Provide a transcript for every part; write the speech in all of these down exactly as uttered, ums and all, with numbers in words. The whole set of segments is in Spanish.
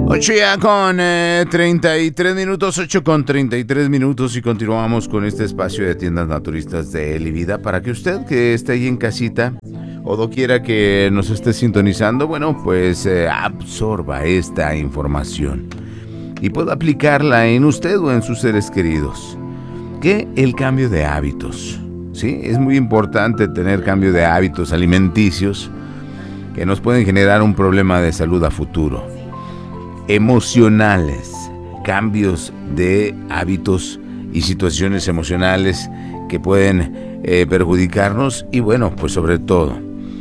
ocho ya con eh, treinta y tres minutos, ocho con treinta y tres minutos y continuamos con este espacio de tiendas naturistas de Él y Vida para que usted que esté ahí en casita o doquiera que nos esté sintonizando, bueno, pues eh, absorba esta información y pueda aplicarla en usted o en sus seres queridos. Que el cambio de hábitos, ¿sí? Es muy importante tener cambio de hábitos alimenticios que nos pueden generar un problema de salud a futuro. Emocionales, cambios de hábitos y situaciones emocionales que pueden eh, perjudicarnos y bueno, pues sobre todo,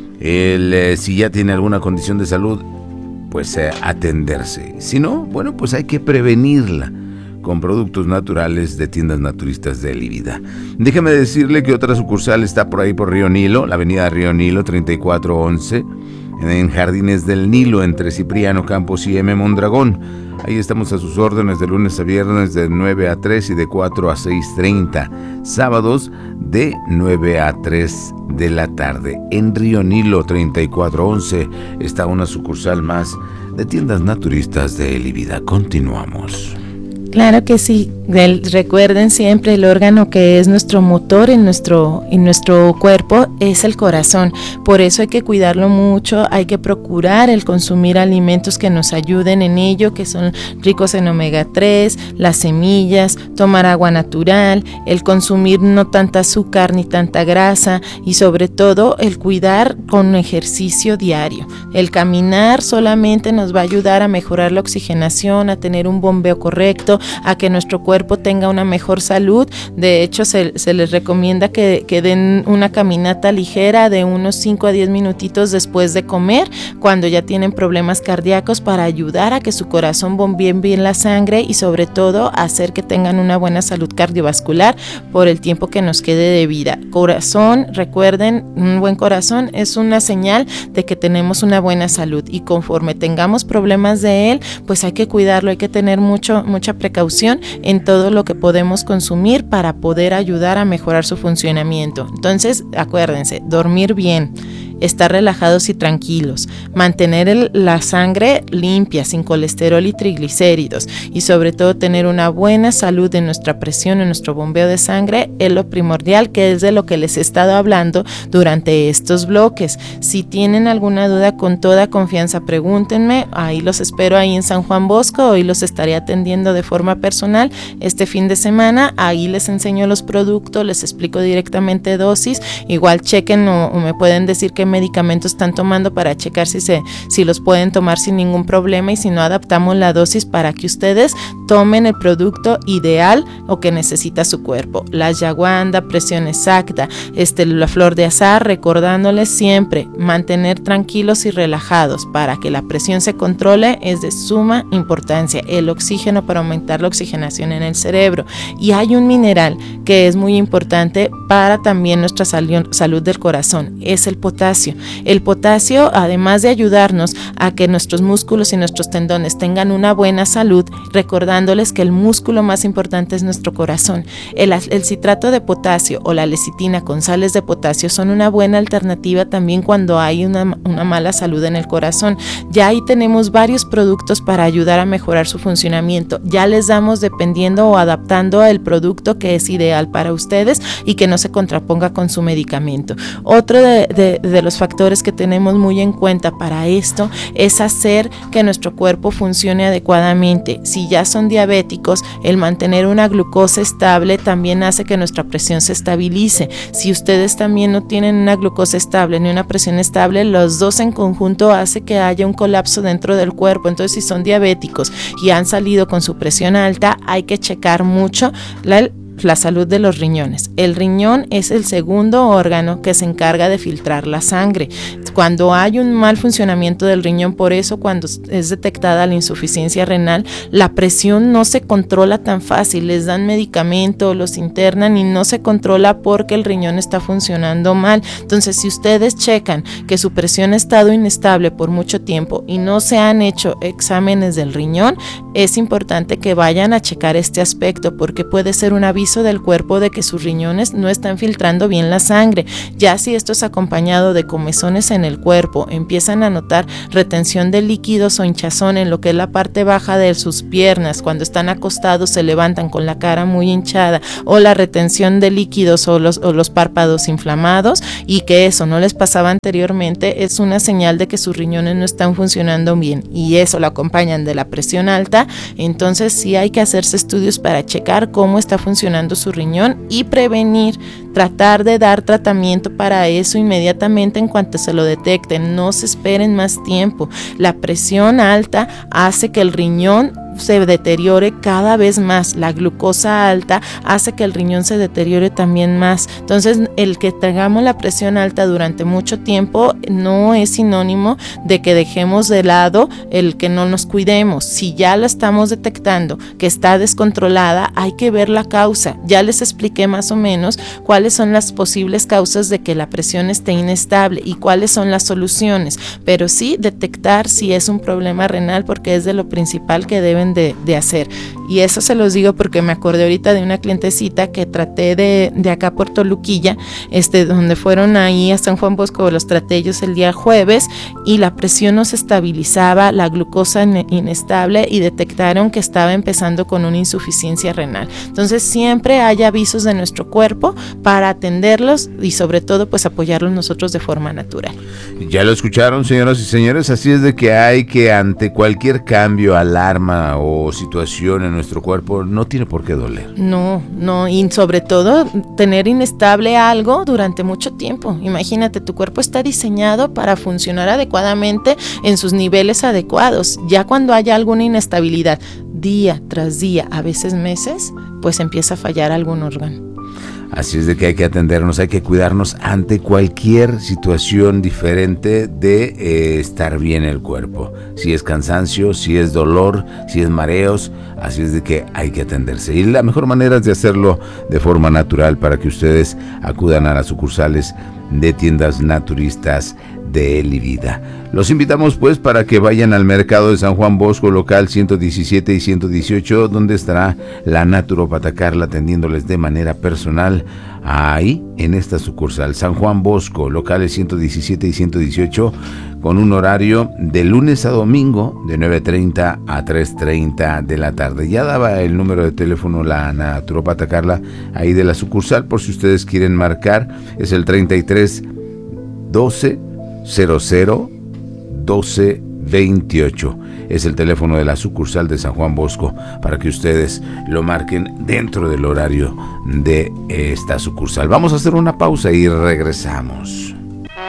el, eh, si ya tiene alguna condición de salud, pues eh, atenderse. Si no, bueno, pues hay que prevenirla con productos naturales de tiendas naturistas de Él y Vida. Déjeme decirle que otra sucursal está por ahí por Río Nilo, la avenida Río Nilo treinta y cuatro once, en Jardines del Nilo, entre Cipriano Campos y M. Mondragón. Ahí estamos a sus órdenes de lunes a viernes de nueve a tres y de cuatro a seis treinta. Sábados de nueve a tres de la tarde. En Río Nilo treinta y cuatro once está una sucursal más de tiendas naturistas de Él y Vida. Continuamos. Claro que sí. El, recuerden siempre el órgano que es nuestro motor en nuestro, en nuestro cuerpo es el corazón. Por eso hay que cuidarlo mucho, hay que procurar el consumir alimentos que nos ayuden en ello, que son ricos en omega tres, las semillas, tomar agua natural, el consumir no tanta azúcar ni tanta grasa y sobre todo el cuidar con ejercicio diario. El caminar solamente nos va a ayudar a mejorar la oxigenación, a tener un bombeo correcto, a que nuestro cuerpo tenga una mejor salud. De hecho, se, se les recomienda que, que den una caminata ligera de unos cinco a diez minutitos después de comer, cuando ya tienen problemas cardíacos, para ayudar a que su corazón bombee bien la sangre y sobre todo hacer que tengan una buena salud cardiovascular por el tiempo que nos quede de vida. Corazón, recuerden, un buen corazón es una señal de que tenemos una buena salud y conforme tengamos problemas de él, pues hay que cuidarlo, hay que tener mucho, mucha precaución en todo lo que podemos consumir para poder ayudar a mejorar su funcionamiento. Entonces, acuérdense, dormir bien, estar relajados y tranquilos, mantener el, la sangre limpia, sin colesterol y triglicéridos y sobre todo tener una buena salud en nuestra presión, en nuestro bombeo de sangre es lo primordial, que es de lo que les he estado hablando durante estos bloques. Si tienen alguna duda, con toda confianza pregúntenme, ahí los espero ahí en San Juan Bosco, hoy los estaré atendiendo de forma personal este fin de semana, ahí les enseño los productos, les explico directamente dosis, igual chequen o, o me pueden decir que medicamentos están tomando para checar si se si los pueden tomar sin ningún problema y si no adaptamos la dosis para que ustedes tomen el producto ideal o que necesita su cuerpo. La ayahuasca, presión exacta, este, la flor de azahar, recordándoles siempre mantener tranquilos y relajados para que la presión se controle, es de suma importancia. El oxígeno para aumentar la oxigenación en el cerebro, y hay un mineral que es muy importante para también nuestra sal- salud del corazón, es el potasio. El potasio, además de ayudarnos a que nuestros músculos y nuestros tendones tengan una buena salud, recordándoles que el músculo más importante es nuestro corazón. El, el citrato de potasio o la lecitina con sales de potasio son una buena alternativa también cuando hay una, una mala salud en el corazón. Ya ahí tenemos varios productos para ayudar a mejorar su funcionamiento. Ya les damos dependiendo o adaptando el producto que es ideal para ustedes y que no se contraponga con su medicamento. Otro de, de, de los factores que tenemos muy en cuenta para esto es hacer que nuestro cuerpo funcione adecuadamente. Si ya son diabéticos, el mantener una glucosa estable también hace que nuestra presión se estabilice. Si ustedes también no tienen una glucosa estable ni una presión estable, los dos en conjunto hace que haya un colapso dentro del cuerpo. Entonces, si son diabéticos y han salido con su presión alta, hay que checar mucho la la salud de los riñones. El riñón es el segundo órgano que se encarga de filtrar la sangre. Cuando hay un mal funcionamiento del riñón, por eso cuando es detectada la insuficiencia renal, la presión no se controla tan fácil, les dan medicamento, los internan y no se controla porque el riñón está funcionando mal. Entonces, si ustedes checan que su presión ha estado inestable por mucho tiempo y no se han hecho exámenes del riñón, es importante que vayan a checar este aspecto porque puede ser un aviso aviso del cuerpo de que sus riñones no están filtrando bien la sangre. Ya si esto es acompañado de comezones en el cuerpo, empiezan a notar retención de líquidos o hinchazón en lo que es la parte baja de sus piernas, cuando están acostados se levantan con la cara muy hinchada, o la retención de líquidos o los, o los párpados inflamados, y que eso no les pasaba anteriormente, es una señal de que sus riñones no están funcionando bien, y eso lo acompañan de la presión alta. Entonces sí hay que hacerse estudios para checar cómo está funcionando su riñón y prevenir, tratar de dar tratamiento para eso inmediatamente en cuanto se lo detecten. No se esperen más tiempo. La presión alta hace que el riñón se deteriore cada vez más. La glucosa alta hace que el riñón se deteriore también más. Entonces, el que tengamos la presión alta durante mucho tiempo no es sinónimo de que dejemos de lado el que no nos cuidemos. Si ya la estamos detectando que está descontrolada, hay que ver la causa. Ya les expliqué más o menos cuáles son las posibles causas de que la presión esté inestable y cuáles son las soluciones, pero sí detectar si es un problema renal, porque es de lo principal que deben De, de hacer. Y eso se los digo porque me acordé ahorita de una clientecita que traté de, de acá por Toluquilla, este, donde fueron ahí a San Juan Bosco, los traté ellos el día jueves, y la presión no se estabilizaba, la glucosa inestable, y detectaron que estaba empezando con una insuficiencia renal. Entonces siempre hay avisos de nuestro cuerpo para atenderlos y sobre todo pues apoyarlos nosotros de forma natural. Ya lo escucharon, señoras y señores, así es de que hay que ante cualquier cambio, alarma o situación en nuestro cuerpo, no tiene por qué doler. No, no, y sobre todo tener inestable algo durante mucho tiempo. Imagínate, tu cuerpo está diseñado para funcionar adecuadamente en sus niveles adecuados. Ya cuando haya alguna inestabilidad, día tras día, a veces meses, pues empieza a fallar algún órgano. Así es de que hay que atendernos, hay que cuidarnos ante cualquier situación diferente de eh, estar bien el cuerpo. Si es cansancio, si es dolor, si es mareos, así es de que hay que atenderse. Y la mejor manera es de hacerlo de forma natural para que ustedes acudan a las sucursales de tiendas naturistas de Elivida. Los invitamos pues para que vayan al mercado de San Juan Bosco, local ciento diecisiete y ciento dieciocho, donde estará la naturópata Carla atendiéndoles de manera personal. Ahí, en esta sucursal, San Juan Bosco, locales ciento diecisiete y ciento dieciocho, con un horario de lunes a domingo de nueve treinta a tres treinta de la tarde. Ya daba el número de teléfono la naturópata Carla ahí de la sucursal, por si ustedes quieren marcar, es el treinta y tres doce cero cero doce veintiocho. Es el teléfono de la sucursal de San Juan Bosco para que ustedes lo marquen dentro del horario de esta sucursal. Vamos a hacer una pausa y regresamos.